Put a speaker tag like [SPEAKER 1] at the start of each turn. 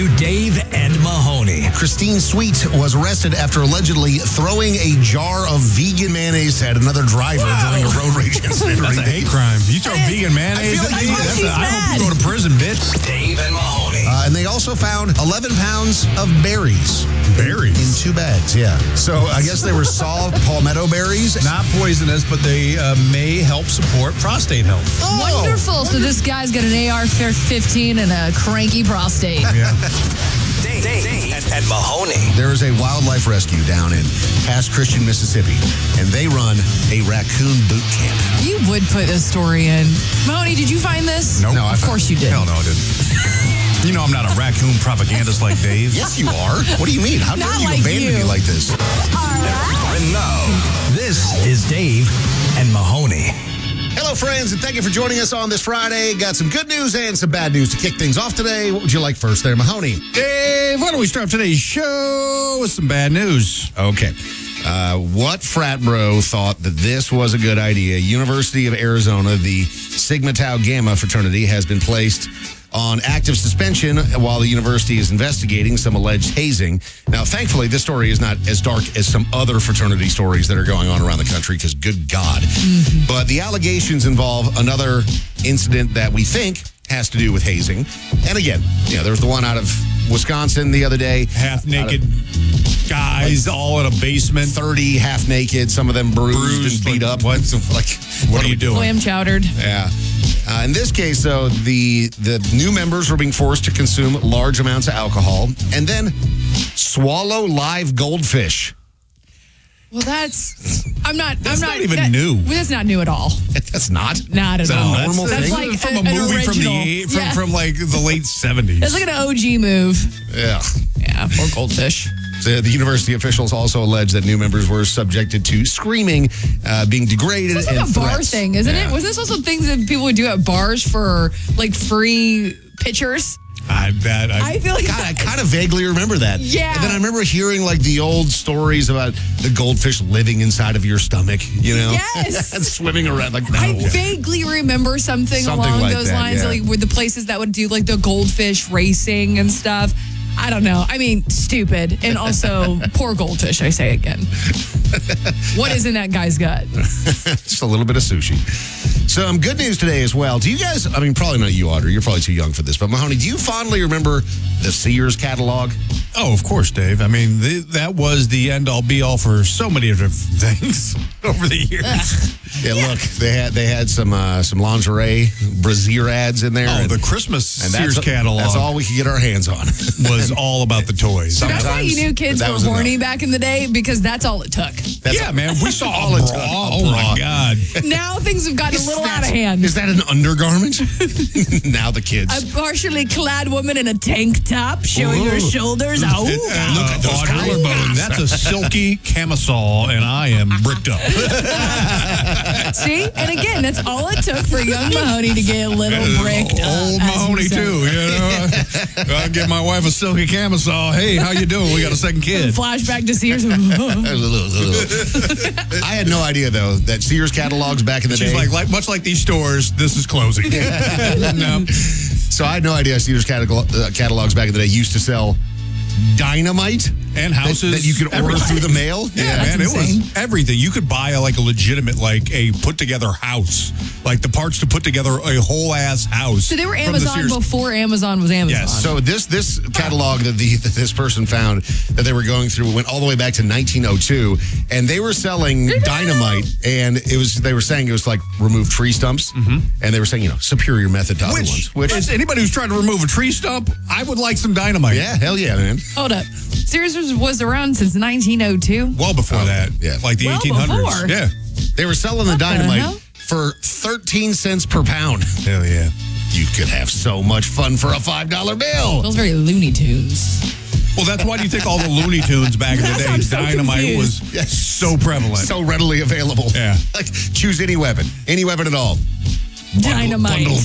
[SPEAKER 1] to Dave and Mahoney.
[SPEAKER 2] Christine Sweet was arrested after allegedly throwing a jar of vegan mayonnaise at another driver during a road rage incident.
[SPEAKER 3] That's a hate crime. You throw vegan mayonnaise at me? I hope you go to prison, bitch.
[SPEAKER 1] Dave and Mahoney.
[SPEAKER 2] And they also found 11 pounds of berries.
[SPEAKER 3] Berries?
[SPEAKER 2] In 2 bags, yeah. So I guess they were soft palmetto berries.
[SPEAKER 3] Not poisonous, but they may help support prostate health.
[SPEAKER 2] Oh,
[SPEAKER 4] Wonderful. So this guy's got an AR-15 and a cranky prostate.
[SPEAKER 3] Yeah.
[SPEAKER 1] Dave and Mahoney.
[SPEAKER 2] There is a wildlife rescue down in Pass Christian, Mississippi, and they run a raccoon boot camp.
[SPEAKER 4] You would put this story in. Mahoney, did you find this?
[SPEAKER 3] Nope.
[SPEAKER 2] No,
[SPEAKER 4] Of course you did.
[SPEAKER 3] Hell no, I didn't. You know I'm not a raccoon propagandist like Dave.
[SPEAKER 2] Yes, you are. What do you mean? How dare
[SPEAKER 4] Not
[SPEAKER 2] you
[SPEAKER 4] like
[SPEAKER 2] abandon
[SPEAKER 4] you.
[SPEAKER 2] me like this?
[SPEAKER 1] And now, this is Dave and Mahoney.
[SPEAKER 2] Hello, friends, and thank you for joining us on this Friday. Got some good news and some bad news to kick things off today. What would you like first there, Mahoney?
[SPEAKER 3] Dave, why don't we start today's show with some bad news?
[SPEAKER 2] Okay. What frat bro thought that this was a good idea? University of Arizona, the Sigma Tau Gamma fraternity, has been placed on active suspension while the university is investigating some alleged hazing. Now, thankfully, this story is not as dark as some other fraternity stories that are going on around the country, because good God. But the allegations involve another incident that we think has to do with hazing. And again, there was the one out of Wisconsin the other day.
[SPEAKER 3] Half-naked guys all in a basement.
[SPEAKER 2] 30 half naked, some of them bruised and beat up.
[SPEAKER 3] What are you doing?
[SPEAKER 4] Lamb chowdered.
[SPEAKER 2] Yeah. In this case, though, the new members were being forced to consume large amounts of alcohol and then swallow live goldfish.
[SPEAKER 4] Well, I'm not
[SPEAKER 3] even new.
[SPEAKER 4] Well, that's not new at all.
[SPEAKER 2] That's not.
[SPEAKER 4] Not at
[SPEAKER 2] Is that
[SPEAKER 4] all.
[SPEAKER 2] a normal
[SPEAKER 4] That's
[SPEAKER 2] thing?
[SPEAKER 4] like
[SPEAKER 3] from a
[SPEAKER 4] an
[SPEAKER 3] movie
[SPEAKER 4] original.
[SPEAKER 3] from like the late 70s.
[SPEAKER 4] That's like an OG move.
[SPEAKER 2] Yeah.
[SPEAKER 4] Yeah, or goldfish.
[SPEAKER 2] The university officials also alleged that new members were subjected to screaming, being degraded,
[SPEAKER 4] It's like
[SPEAKER 2] and
[SPEAKER 4] a bar
[SPEAKER 2] threats.
[SPEAKER 4] thing, isn't it? Was this also things that people would do at bars for like free pitchers?
[SPEAKER 3] I
[SPEAKER 4] feel like
[SPEAKER 2] God, I kind of vaguely remember that.
[SPEAKER 4] Yeah.
[SPEAKER 2] And then I remember hearing like the old stories about the goldfish living inside of your stomach,
[SPEAKER 4] Yes.
[SPEAKER 2] and swimming around like, no.
[SPEAKER 4] I vaguely remember something along
[SPEAKER 2] like
[SPEAKER 4] those
[SPEAKER 2] that,
[SPEAKER 4] lines,
[SPEAKER 2] yeah.
[SPEAKER 4] like with the places that would do like the goldfish racing and stuff. I don't know. I mean, stupid. And also, poor goldfish, I say again. What is in that guy's gut?
[SPEAKER 2] Just a little bit of sushi. Some good news today as well. Do you guys, probably not you, Audrey, you're probably too young for this, but Mahoney, do you fondly remember the Sears catalog?
[SPEAKER 3] Oh, of course, Dave. I mean, that was the end-all, be-all for so many different things over the years.
[SPEAKER 2] Yeah, look, they had some lingerie, brassiere ads in there.
[SPEAKER 3] Oh, the Christmas Sears
[SPEAKER 2] that's
[SPEAKER 3] catalog.
[SPEAKER 2] That's all we could get our hands on.
[SPEAKER 3] Was all about the toys.
[SPEAKER 4] That's how you knew kids
[SPEAKER 2] that
[SPEAKER 4] were
[SPEAKER 2] was
[SPEAKER 4] horny
[SPEAKER 2] enough.
[SPEAKER 4] back in the day, because that's all it took.
[SPEAKER 3] Yeah, man, we saw
[SPEAKER 2] all
[SPEAKER 3] a
[SPEAKER 2] it
[SPEAKER 3] bra.
[SPEAKER 2] took.
[SPEAKER 3] Oh, my God.
[SPEAKER 4] Now things have gotten a little out of hand.
[SPEAKER 2] Is that an undergarment? Now the kids.
[SPEAKER 4] A partially clad woman in a tank top showing her shoulders. Oh,
[SPEAKER 2] Look at those
[SPEAKER 3] collarbone. That's a silky camisole, and I am bricked up.
[SPEAKER 4] see? And again, that's all it took for young Mahoney to get a little bricked up.
[SPEAKER 3] Old
[SPEAKER 4] as
[SPEAKER 3] Mahoney,
[SPEAKER 4] you said.
[SPEAKER 3] too. I give my wife a silky camisole. Hey, how you doing? We got a second kid.
[SPEAKER 4] Flashback to Sears.
[SPEAKER 2] I had no idea, though, that Sears catalogs back in the
[SPEAKER 3] She's
[SPEAKER 2] day.
[SPEAKER 3] like, much like these stores, this is closing. No.
[SPEAKER 2] So I had no idea Sears catalogs back in the day used to sell dynamite
[SPEAKER 3] And houses.
[SPEAKER 2] that you could order
[SPEAKER 3] everything.
[SPEAKER 2] through the mail.
[SPEAKER 3] Yeah,
[SPEAKER 4] that's
[SPEAKER 3] man, it
[SPEAKER 4] insane.
[SPEAKER 3] was everything. You could buy a legitimate, a put-together house. Like the parts to put together a whole-ass house.
[SPEAKER 4] So they were
[SPEAKER 3] from the
[SPEAKER 4] Amazon
[SPEAKER 3] Sears-
[SPEAKER 4] before Amazon was Amazon.
[SPEAKER 3] Yes.
[SPEAKER 2] So this catalog that this person found that they were going through went all the way back to 1902, and they were selling dynamite, and they were saying it was like remove tree stumps, and they were saying superior method to other ones.
[SPEAKER 3] Which is anybody who's trying to remove a tree stump, I would like some dynamite.
[SPEAKER 2] Yeah, hell yeah, man.
[SPEAKER 4] Hold up. Sears was around since 1902.
[SPEAKER 3] Well before that.
[SPEAKER 2] yeah.
[SPEAKER 3] Like the
[SPEAKER 4] Well
[SPEAKER 3] 1800s.
[SPEAKER 4] before.
[SPEAKER 3] Yeah.
[SPEAKER 2] They were selling the
[SPEAKER 4] What the
[SPEAKER 2] dynamite
[SPEAKER 4] hell?
[SPEAKER 2] for 13 cents per pound.
[SPEAKER 3] Hell yeah.
[SPEAKER 2] You could have so much fun for a $5 bill.
[SPEAKER 4] Those very Looney Tunes.
[SPEAKER 3] Well, that's why do you think all the Looney Tunes back in the
[SPEAKER 4] That's
[SPEAKER 3] day,
[SPEAKER 4] why I'm so
[SPEAKER 3] dynamite was
[SPEAKER 4] confused.
[SPEAKER 3] so prevalent.
[SPEAKER 2] So readily available.
[SPEAKER 3] Yeah.
[SPEAKER 2] Like, choose any weapon at all.
[SPEAKER 4] Dynamite.
[SPEAKER 2] Bundle